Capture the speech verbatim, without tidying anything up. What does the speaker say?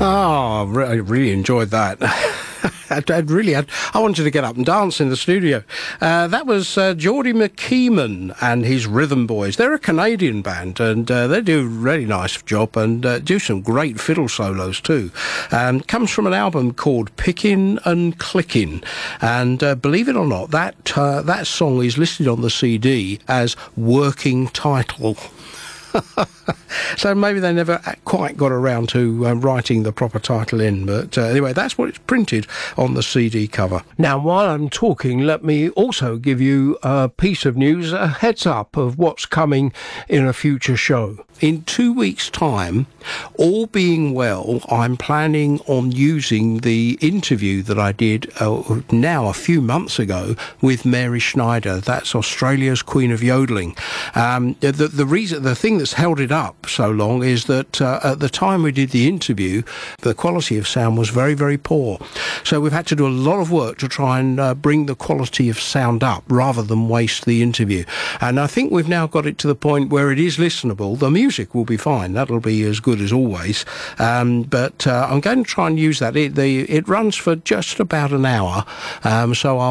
Oh, re- I really enjoyed that. I'd, I'd really had, I wanted to get up and dance in the studio. Uh, that was uh, Geordie McKeeman and his Rhythm Boys. They're a Canadian band, and uh, they do a really nice job and uh, do some great fiddle solos too. Um, comes from an album called Pickin' and Clickin', and uh, believe it or not, that uh, that song is listed on the C D as working title. So maybe they never quite got around to uh, writing the proper title in, but uh, anyway, that's what it's printed on the C D cover. Now, while I'm talking, let me also give you a piece of news, a heads up of what's coming in a future show. In two weeks' time, all being well, I'm planning on using the interview that I did uh, now a few months ago with Mary Schneider. That's Australia's Queen of Yodeling. Um, the, the reason, the thing that's held it up so long is that uh, at the time we did the interview, the quality of sound was very, very poor. So we've had to do a lot of work to try and uh, bring the quality of sound up rather than waste the interview. And I think we've now got it to the point where it is listenable. The music will be fine. That'll be as good as always. Um, but uh, I'm going to try and use that. It, the, it runs for just about an hour. Um, so I'll